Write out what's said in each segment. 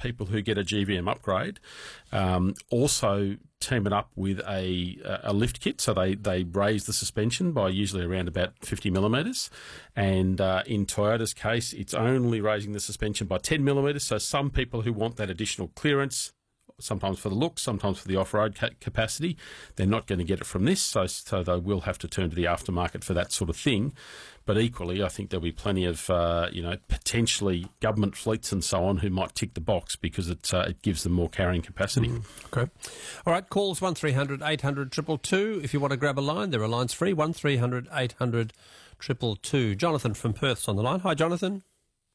people who get a GVM upgrade also team it up with a lift kit. So they raise the suspension by usually around about 50 millimetres. And in Toyota's case, it's only raising the suspension by 10 millimetres. So some people who want that additional clearance, sometimes for the look, sometimes for the off-road capacity, they're not going to get it from this, so they will have to turn to the aftermarket for that sort of thing. But equally, I think there'll be plenty of, potentially government fleets and so on who might tick the box because it gives them more carrying capacity. Okay. All right, calls 1300 800 222. If you want to grab a line, there are lines free, 1300 800 222. Jonathan from Perth's on the line. Hi, Jonathan.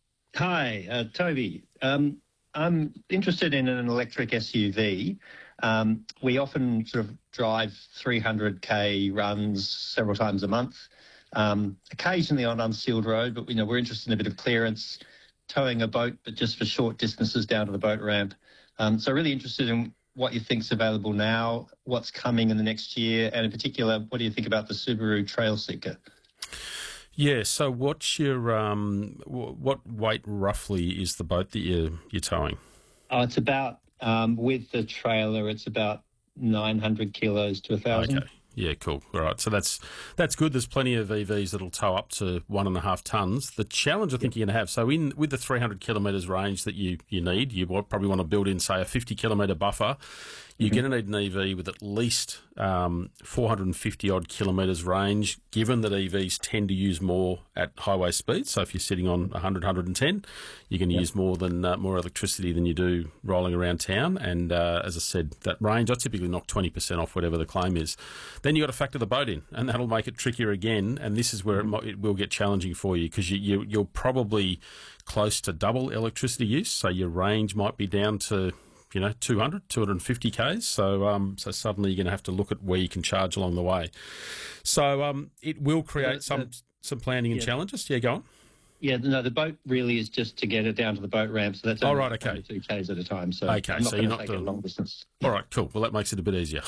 Hi, Toby. I'm interested in an electric SUV. We often sort of drive 300k runs several times a month, occasionally on unsealed road, but we're interested in a bit of clearance, towing a boat, but just for short distances down to the boat ramp. So really interested in what you think's available now, what's coming in the next year, and in particular, what do you think about the Subaru Trailseeker? Yeah, so what's your what weight roughly is the boat that you're towing? Oh, it's about with the trailer, it's about 900 kilos to 1,000. Okay. Yeah, cool. All right, so that's good. There's plenty of EVs that'll tow up to 1.5 tonnes. The challenge I think you're going to have, so with the 300 kilometres range that you need, you probably want to build in, say, a 50 kilometre buffer. You're going to need an EV with at least 450 odd kilometres range, given that EVs tend to use more at highway speeds. So if you're sitting on 100, 110, you're going to use more electricity than you do rolling around town. And as I said, that range, I typically knock 20% off whatever the claim is. Then you've got to factor the boat in, and that'll make it trickier again. And this is where it will get challenging for you, because you're probably close to double electricity use. So your range might be down to 200, 250 Ks. So suddenly you're going to have to look at where you can charge along the way. So it will create some planning and challenges. Yeah, go on. Yeah, no, the boat really is just to get it down to the boat ramp. So that's only 2 Ks at a time. So okay, I'm not so going you're to not take a long distance. All right, cool. Well, that makes it a bit easier.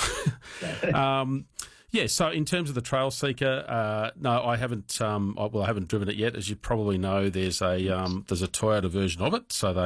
Yeah, so in terms of the Trailseeker, no, I haven't. I haven't driven it yet. As you probably know, there's a Toyota version of it. So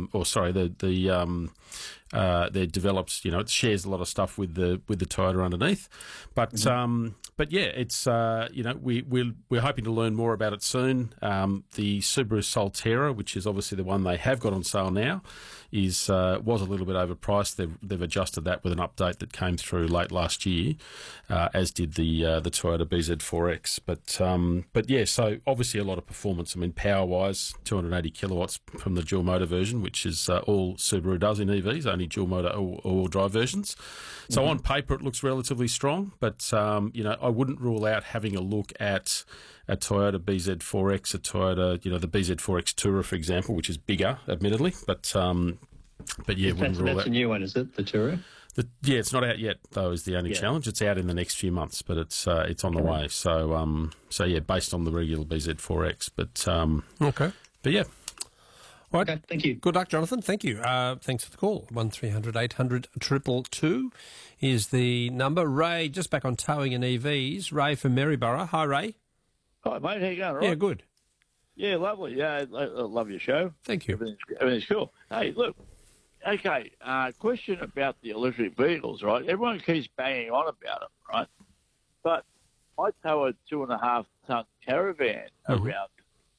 they're developed. It shares a lot of stuff with the Toyota underneath. But yeah, it's we're hoping to learn more about it soon. The Subaru Solterra, which is obviously the one they have got on sale now, was a little bit overpriced. They've adjusted that with an update that came through late last year, as did the Toyota BZ4X. But yeah, so obviously a lot of performance. I mean, power wise, 280 kilowatts from the dual motor version, which is all Subaru does in EVs, only dual motor all drive versions. So on paper it looks relatively strong, but I wouldn't rule out having a look at a Toyota BZ4X, a Toyota, the BZ4X Tourer, for example, which is bigger, admittedly, but yeah, that's a new one, is it, the Tourer? Yeah, it's not out yet, though, is the only challenge. It's out in the next few months, but it's on the way. So yeah, based on the regular BZ4X, but yeah. All right. Okay, thank you. Good luck, Jonathan. Thank you. Thanks for the call. 1300 800 222 is the number. Ray, just back on towing and EVs. Ray from Maryborough. Hi, Ray. Hi, mate. How you going? All right? Yeah, good. Yeah, lovely. Yeah, I love your show. Thank you. Everything's cool. Hey, look. Okay, question about the electric vehicles, right? Everyone keeps banging on about them, right? But I tow a 2.5-ton caravan around.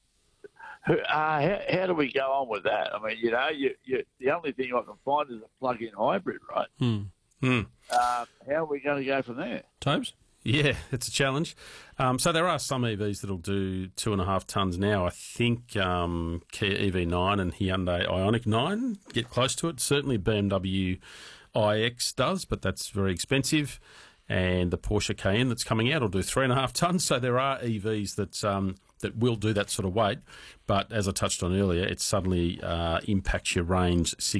How do we go on with that? I mean, the only thing I can find is a plug-in hybrid, right? How are we going to go from there? Tobes? Yeah, it's a challenge. So there are some EVs that'll do 2.5 tonnes now. I think Kia EV9 and Hyundai Ioniq 9 get close to it. Certainly BMW iX does, but that's very expensive. And the Porsche Cayenne that's coming out will do 3.5 tonnes. So there are EVs that will do that sort of weight. But as I touched on earlier, it suddenly impacts your range significantly.